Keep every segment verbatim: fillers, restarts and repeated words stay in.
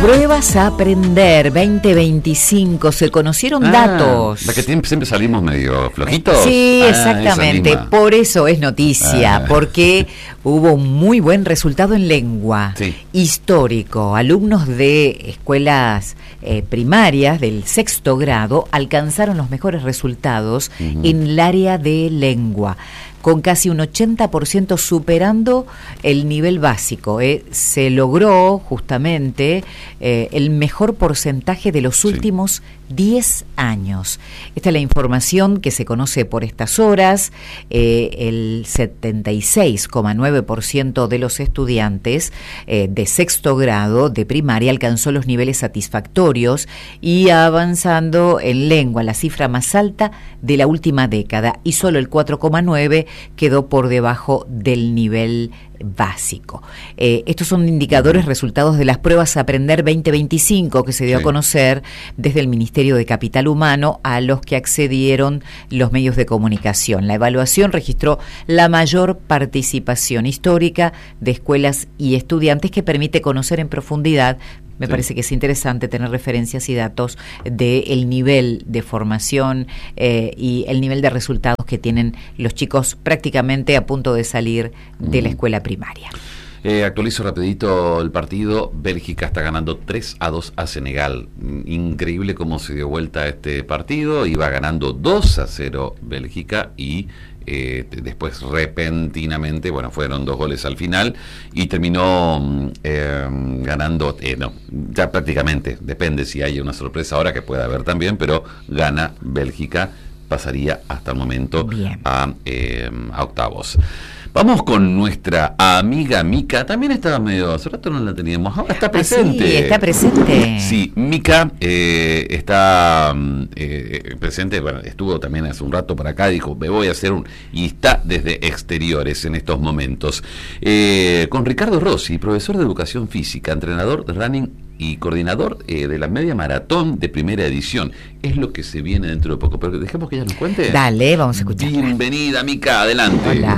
Pruebas a aprender veinte veinticinco, se conocieron ah, datos. ¿La que siempre salimos medio flojitos? Sí, ah, exactamente, por eso es noticia, ah. porque hubo un muy buen resultado en lengua, sí. histórico. Alumnos de escuelas eh, primarias del sexto grado alcanzaron los mejores resultados uh-huh. en el área de lengua, con casi un ochenta por ciento superando el nivel básico. Eh. Se logró justamente eh, el mejor porcentaje de los últimos sí. diez años. Esta es la información que se conoce por estas horas. Eh, el setenta y seis coma nueve por ciento de los estudiantes eh, de sexto grado de primaria alcanzó los niveles satisfactorios y avanzando en lengua, la cifra más alta de la última década, y solo el cuatro coma nueve por ciento quedó por debajo del nivel básico. Eh, estos son indicadores resultados de las pruebas Aprender veinte veinticinco que se dio sí. a conocer desde el Ministerio de Capital Humano a los que accedieron los medios de comunicación. La evaluación registró la mayor participación histórica de escuelas y estudiantes, que permite conocer en profundidad. Me sí. parece que es interesante tener referencias y datos del nivel de formación eh, y el nivel de resultados que tienen los chicos prácticamente a punto de salir de mm. la escuela primaria. Eh, actualizo rapidito el partido. Bélgica está ganando tres a dos a Senegal. Increíble cómo se dio vuelta este partido. Iba ganando dos a cero Bélgica y eh, después repentinamente, bueno, fueron dos goles al final y terminó eh, ganando, eh, no, ya prácticamente, depende si hay una sorpresa ahora que pueda haber también, pero gana Bélgica, pasaría hasta el momento a, eh, a octavos. Vamos con nuestra amiga Mica. También estaba medio, hace rato no la teníamos, ahora está presente. Ah, sí, está presente. Sí, Mica eh, está eh, presente, bueno, estuvo también hace un rato para acá, dijo, me voy a hacer un... Y está desde exteriores en estos momentos. Eh, con Ricardo Rossi, profesor de Educación Física, entrenador de running y coordinador eh, de la media maratón de primera edición. Es lo que se viene dentro de poco, pero dejemos que ella nos cuente. Dale, vamos a escuchar. Bienvenida, Mica, adelante. Hola.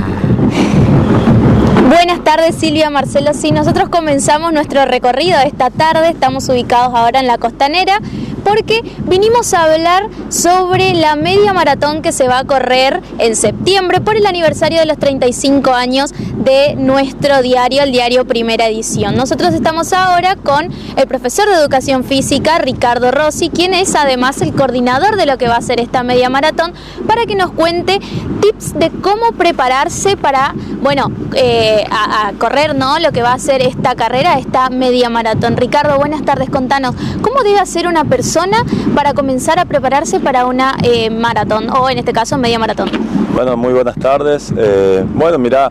Buenas tardes, Silvia, Marcelo. Sí, nosotros comenzamos nuestro recorrido esta tarde, estamos ubicados ahora en la Costanera, porque vinimos a hablar sobre la media maratón que se va a correr en septiembre por el aniversario de los treinta y cinco años de nuestro diario, el diario Primera Edición. Nosotros estamos ahora con el profesor de Educación Física, Ricardo Rossi, quien es además el coordinador de lo que va a ser esta media maratón, para que nos cuente tips de cómo prepararse para, bueno, eh, a, a correr, ¿no?, lo que va a ser esta carrera, esta media maratón. Ricardo, buenas tardes, contanos, ¿cómo debe hacer una persona para comenzar a prepararse para una eh, maratón, o en este caso media maratón? Bueno, muy buenas tardes. Eh, bueno, mirá,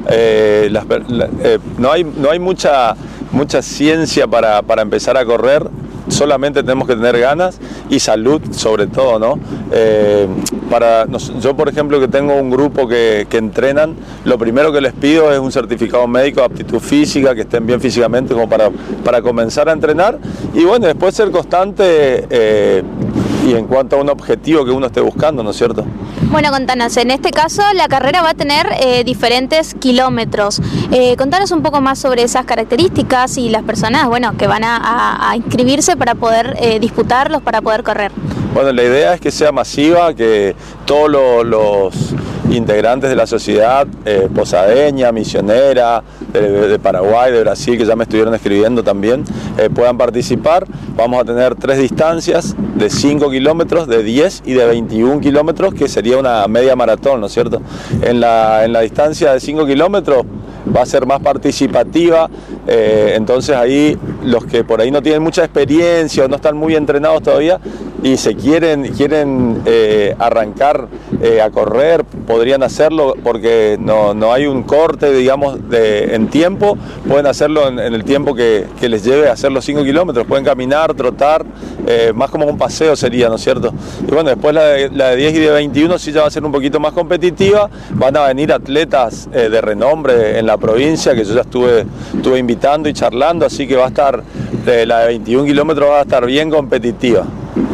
eh, las, la, eh, no hay, no hay mucha, mucha ciencia para, para empezar a correr. Solamente tenemos que tener ganas y salud, sobre todo, ¿no? Eh, para nos, yo, por ejemplo, que tengo un grupo que, que entrenan, lo primero que les pido es un certificado médico de aptitud física, que estén bien físicamente como para, para comenzar a entrenar, y bueno, después ser constante eh, y en cuanto a un objetivo que uno esté buscando, ¿no es cierto? Bueno, contanos, en este caso la carrera va a tener eh, diferentes kilómetros. Eh, contanos un poco más sobre esas características y las personas, bueno, que van a, a, a inscribirse para poder eh, disputarlos, para poder correr. Bueno, la idea es que sea masiva, que todos los, los integrantes de la sociedad eh, posadeña, misionera, de, de Paraguay, de Brasil, que ya me estuvieron escribiendo también, eh, puedan participar. Vamos a tener tres distancias de cinco kilómetros, de diez y de veintiún kilómetros, que sería una media maratón, ¿no es cierto? En la, en la distancia de cinco kilómetros va a ser más participativa, eh, entonces ahí los que por ahí no tienen mucha experiencia o no están muy entrenados todavía y se quieren, quieren eh, arrancar eh, a correr, podrían hacerlo porque no, no hay un corte, digamos, de, en tiempo, pueden hacerlo en, en el tiempo que, que les lleve a hacer los cinco kilómetros, pueden caminar, trotar, eh, más como un paseo sería, ¿no es cierto? Y bueno, después la de, la de diez y de veintiuno sí ya va a ser un poquito más competitiva, van a venir atletas eh, de renombre en la provincia, que yo ya estuve, estuve invitando y charlando, así que va a estar, de la de veintiún kilómetros va a estar bien competitiva.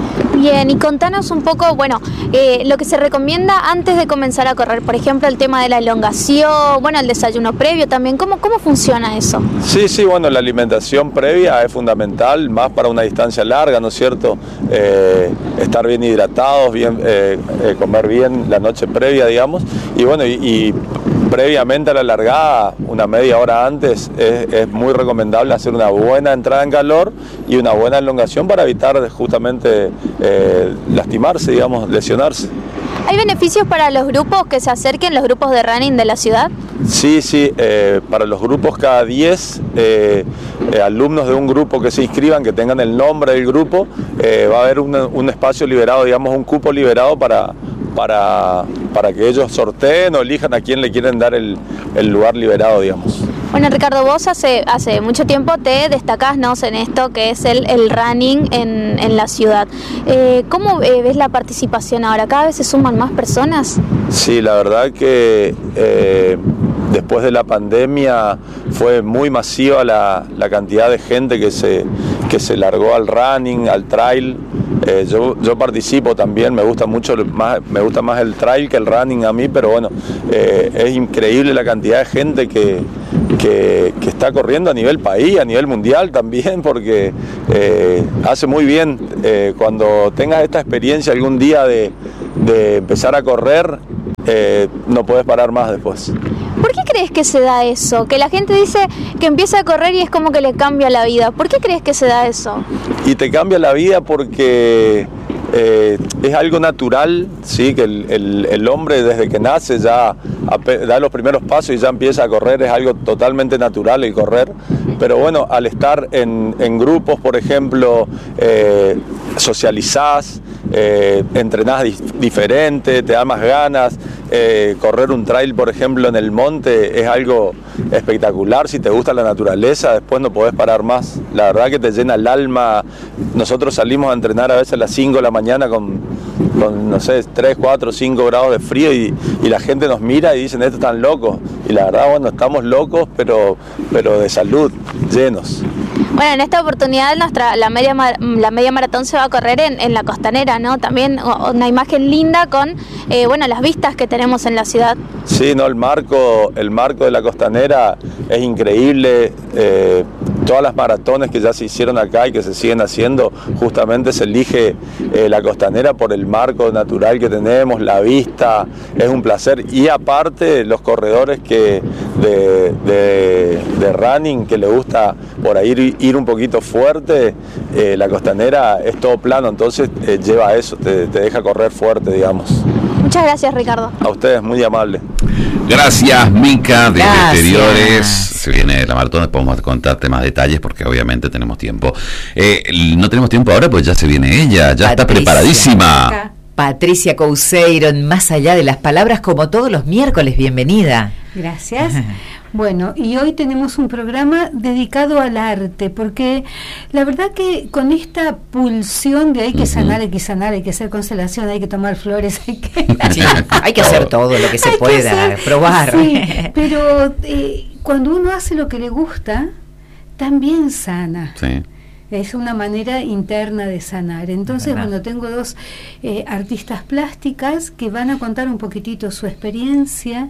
Bien, y contanos un poco, bueno, eh, lo que se recomienda antes de comenzar a correr, por ejemplo, el tema de la elongación, bueno, el desayuno previo también, ¿cómo, cómo funciona eso? Sí, sí, bueno, la alimentación previa es fundamental, más para una distancia larga, ¿no es cierto? Eh, estar bien hidratados, bien, eh, eh, comer bien la noche previa, digamos, y bueno, y, y previamente a la largada, una media hora antes, es, es muy recomendable hacer una buena entrada en calor y una buena elongación para evitar justamente eh, lastimarse, digamos, lesionarse. ¿Hay beneficios para los grupos que se acerquen, los grupos de running de la ciudad? Sí, sí, eh, para los grupos cada diez eh, eh, alumnos de un grupo que se inscriban, que tengan el nombre del grupo, eh, va a haber un, un espacio liberado, digamos un cupo liberado para, para, para que ellos sorteen o elijan a quién le quieren dar el, el lugar liberado, digamos. Bueno, Ricardo, vos hace, hace mucho tiempo te destacás, ¿no?, en esto que es el, el running en, en la ciudad. Eh, ¿Cómo eh, ves la participación ahora? ¿Cada vez se suman más personas? Sí, la verdad que eh, después de la pandemia fue muy masiva la, la cantidad de gente que se, que se largó al running, al trail. Eh, yo, yo participo también, me gusta mucho más, me gusta más el trail que el running a mí, pero bueno, eh, es increíble la cantidad de gente que, que, que está corriendo a nivel país, a nivel mundial también, porque eh, hace muy bien. Eh, cuando tengas esta experiencia algún día de, de empezar a correr, eh, no puedes parar más después. ¿Por qué crees que se da eso? Que la gente dice que empieza a correr y es como que le cambia la vida. ¿Por qué crees que se da eso? Y te cambia la vida porque eh, es algo natural, ¿sí? Que el, el, el hombre desde que nace ya da los primeros pasos y ya empieza a correr, es algo totalmente natural el correr. Pero bueno, al estar en, en grupos, por ejemplo, eh, socializás, eh, entrenás di- diferente, te da más ganas. Eh, correr un trail, por ejemplo, en el monte es algo espectacular. Si te gusta la naturaleza, después no podés parar más. La verdad que te llena el alma. Nosotros salimos a entrenar a veces a las cinco de la mañana con, con no sé, tres, cuatro, cinco grados de frío y, y la gente nos mira y dicen, estos están locos. Y la verdad, bueno, estamos locos, pero, pero de salud, llenos. Bueno, en esta oportunidad nuestra la media la media maratón se va a correr en, en la Costanera, ¿no? También una imagen linda con eh, bueno, las vistas que tenemos en la ciudad. Sí, no, el marco, el marco de la Costanera es increíble. Eh, todas las maratones que ya se hicieron acá y que se siguen haciendo, justamente se elige eh, la Costanera por el marco natural que tenemos, la vista, es un placer. Y aparte los corredores que de, de, de running que le gusta por ahí ir, ir un poquito fuerte, eh, la Costanera es todo plano, entonces eh, lleva a eso, te, te deja correr fuerte, digamos. Muchas gracias, Ricardo. A ustedes, muy amable. Gracias, Mica, de Gracias. Exteriores. Se viene la maratón, podemos contarte más detalles porque obviamente tenemos tiempo. Eh, no tenemos tiempo ahora, pues ya se viene ella, ya Patricia. está preparadísima. Patricia Couceiro, en Más Allá de las Palabras, como todos los miércoles, bienvenida. Gracias. Bueno, y hoy tenemos un programa dedicado al arte, porque la verdad que con esta pulsión de hay que sanar, hay que sanar, hay que hacer constelación, hay que tomar flores, hay que... Sí, hay que hacer todo lo que se Hay que pueda, hacer, probar. sí, pero eh, cuando uno hace lo que le gusta, también sana. Sí. Es una manera interna de sanar. Entonces, ¿verdad? bueno, tengo dos eh, artistas plásticas que van a contar un poquitito su experiencia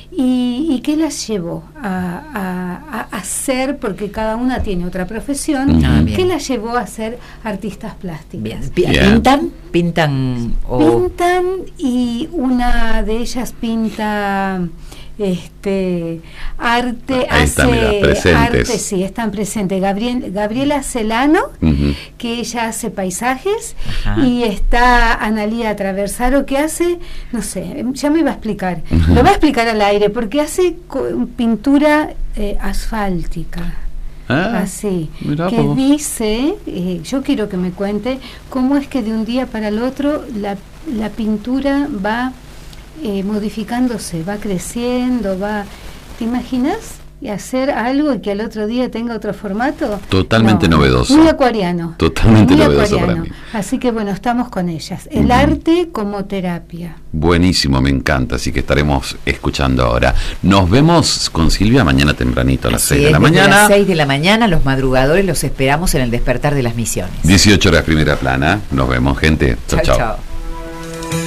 y, y qué las llevó a, a, a hacer, porque cada una tiene otra profesión, Ah, bien. qué las llevó a ser artistas plásticas. Bien. Pi- Bien. ¿Pintan? ¿Pintan? O... Pintan y una de ellas pinta... este arte, Ahí están, hace mira, presentes. arte, sí, están presentes. Gabriel, Gabriela Celano, Ujú. que ella hace paisajes, Ajá. y está Analía Traversaro, que hace, no sé, ya me iba a explicar, Ujú. lo va a explicar al aire, porque hace co- pintura eh, asfáltica. Ah, Así, mirá que vos. dice, eh, yo quiero que me cuente cómo es que de un día para el otro la, la pintura va eh, modificándose, va creciendo, va... ¿Te imaginas? y hacer algo y que al otro día tenga otro formato. Totalmente no, novedoso. Muy acuariano. Totalmente muy novedoso acuariano. para mí. Así que bueno, estamos con ellas. El uh-huh. arte como terapia. Buenísimo, me encanta, así que estaremos escuchando ahora. Nos vemos con Silvia mañana tempranito a las seis de la mañana. A las seis de la mañana, los madrugadores los esperamos en el Despertar de las Misiones. dieciocho horas primera plana. Nos vemos, gente. Chao, chao.